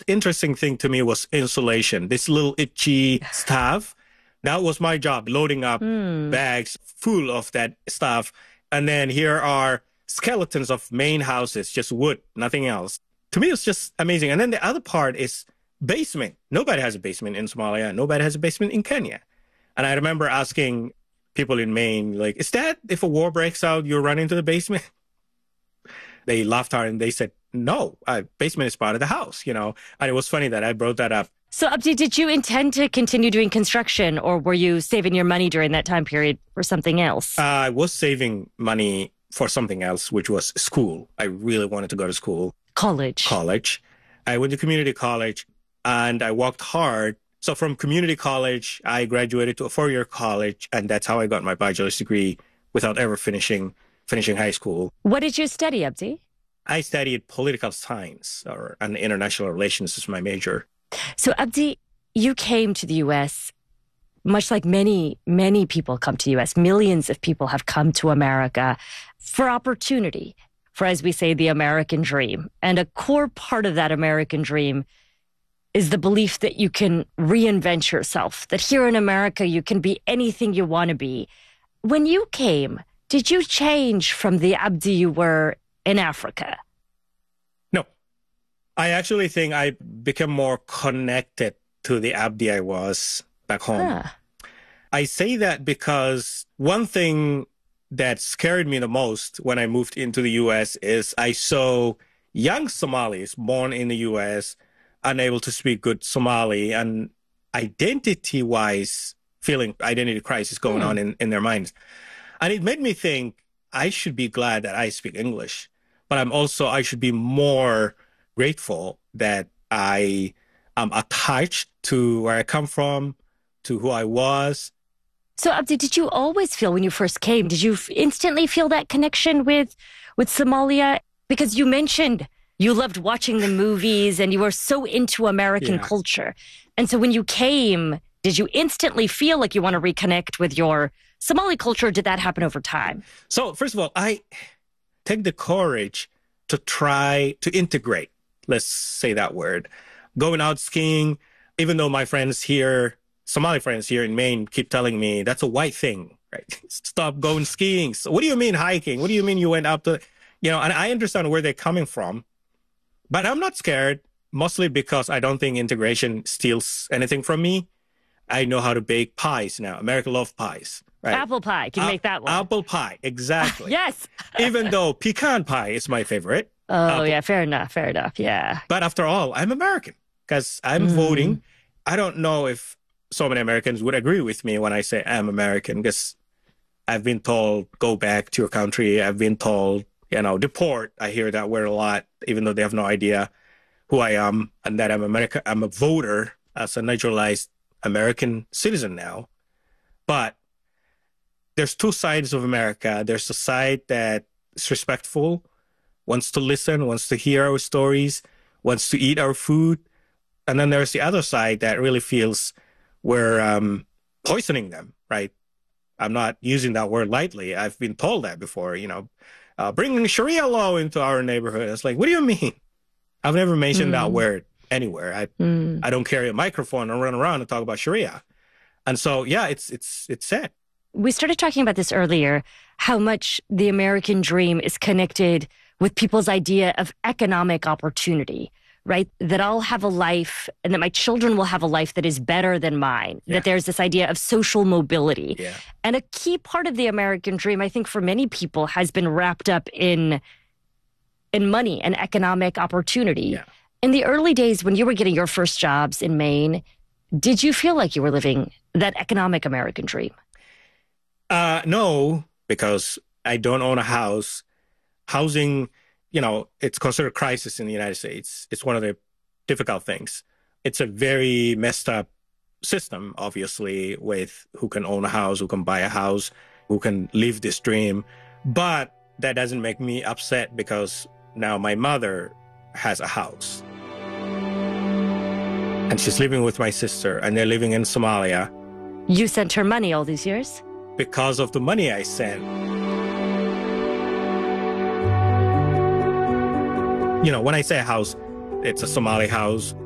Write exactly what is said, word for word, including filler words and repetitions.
interesting thing to me was insulation. This little itchy stuff. That was my job, loading up mm. bags full of that stuff. And then here are skeletons of main houses, just wood, nothing else. To me, it's just amazing. And then the other part is basement. Nobody has a basement in Somalia. Nobody has a basement in Kenya. And I remember asking people in Maine, like, is that if a war breaks out, you run into the basement? They laughed hard and they said, no, uh, basement is part of the house, you know. And it was funny that I brought that up. So, Abdi, did you intend to continue doing construction, or were you saving your money during that time period for something else? Uh, I was saving money for something else, which was school. I really wanted to go to school. College. College. I went to community college and I worked hard. So from community college, I graduated to a four-year college, and that's how I got my bachelor's degree without ever finishing finishing high school. What did you study, Abdi? I studied political science, or and international relations is my major. So, Abdi, you came to the U S, much like many, many people come to the U S. Millions of people have come to America for opportunity, for, as we say, the American dream. And a core part of that American dream is the belief that you can reinvent yourself, that here in America, you can be anything you want to be. When you came, did you change from the Abdi you were in Africa? No. I actually think I became more connected to the Abdi I was back home. Huh. I say that because one thing that scared me the most when I moved into the U S is I saw young Somalis born in the U S unable to speak good Somali, and identity-wise feeling identity crisis going hmm. on in, in their minds. And it made me think I should be glad that I speak English, but I'm also, I should be more grateful that I am attached to where I come from, to who I was. So, Abdi, did you always feel when you first came, did you instantly feel that connection with, with Somalia? Because you mentioned you loved watching the movies and you were so into American yeah. culture. And so when you came, did you instantly feel like you want to reconnect with your Somali culture? Or did that happen over time? So, first of all, I take the courage to try to integrate, let's say that word, going out skiing, even though my friends here, Somali friends here in Maine, keep telling me that's a white thing, right? Stop going skiing. So what do you mean hiking? What do you mean you went up to, you know, and I understand where they're coming from, but I'm not scared, mostly because I don't think integration steals anything from me. I know how to bake pies now. America loves pies. Right? Apple pie. Can you make that one? Apple pie. Exactly. Yes. Even though pecan pie is my favorite. Oh, apple. Yeah. Fair enough. Fair enough. Yeah. But after all, I'm American because I'm mm. voting. I don't know if so many Americans would agree with me when I say I'm American, because I've been told, go back to your country. I've been told, you know, deport. I hear that word a lot, even though they have no idea who I am and that I'm America. I'm a voter as a naturalized American citizen now. But there's two sides of America. There's a side that is respectful, wants to listen, wants to hear our stories, wants to eat our food. And then there's the other side that really feels we're um, poisoning them, right? I'm not using that word lightly. I've been told that before, you know, uh, bringing Sharia law into our neighborhood. It's like, what do you mean? I've never mentioned mm. that word anywhere. I mm. I don't carry a microphone and run around and talk about Sharia. And so, yeah, it's it's it's sad. We started talking about this earlier, how much the American dream is connected with people's idea of economic opportunity, right? That I'll have a life and that my children will have a life that is better than mine, yeah. that there's this idea of social mobility. Yeah. And a key part of the American dream, I think for many people, has been wrapped up in, in money and economic opportunity. Yeah. In the early days when you were getting your first jobs in Maine, did you feel like you were living that economic American dream? Uh, no, because I don't own a house. Housing, you know, it's considered a crisis in the United States. It's one of the difficult things. It's a very messed up system, obviously, with who can own a house, who can buy a house, who can live this dream. But that doesn't make me upset because now my mother has a house. And she's living with my sister, and they're living in Somalia. You sent her money all these years? Because of the money I sent. You know, when I say a house, it's a Somali house.